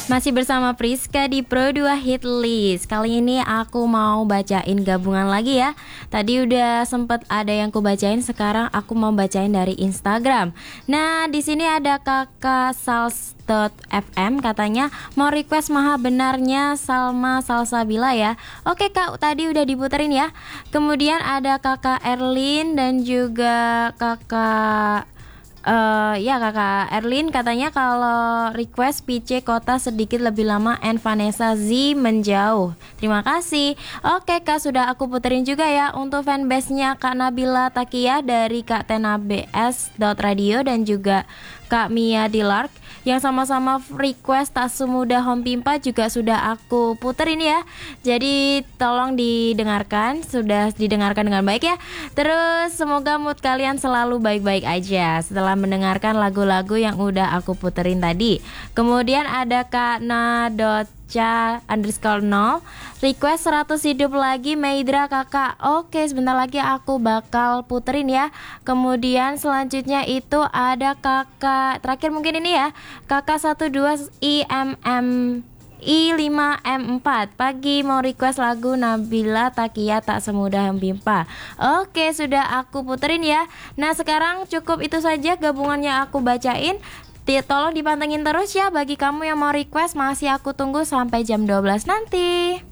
Masih bersama Priska di Pro 2 Hit List. Kali ini aku mau bacain gabungan lagi ya. Tadi udah sempet ada yang aku bacain, sekarang aku mau bacain dari Instagram. Nah, di sini ada Kakak Sals.fm, katanya mau request maha benarnya Salma Salsabila ya. Oke Kak, tadi udah diputerin ya. Kemudian ada Kakak Erlin dan juga Kakak Erlin, katanya kalau request PC Kota sedikit lebih lama and Vanessa Z menjauh. Terima kasih. Oke Kak, sudah aku puterin juga ya untuk fanbase-nya Kak Nabila Takia dari Kak Tena BS.radio dan juga Kak Mia Dilark yang sama-sama request Tak Semudah Home Pimpa juga sudah aku puterin ya. Jadi tolong didengarkan, sudah didengarkan dengan baik ya. Terus semoga mood kalian selalu baik-baik aja setelah mendengarkan lagu-lagu yang udah aku puterin tadi. Kemudian ada Kak Na.ca_0 request 100 hidup lagi Meidra kakak. Oke, sebentar lagi aku bakal puterin ya. Kemudian selanjutnya itu ada kakak terakhir mungkin ini ya, kakak 12 I5M4 pagi mau request lagu Nabila Takia Tak Semudah Bimpa. Oke, sudah aku puterin ya. Nah, sekarang cukup itu saja gabungannya aku bacain. Tolong dipantengin terus ya bagi kamu yang mau request, masih aku tunggu sampai jam 12 nanti.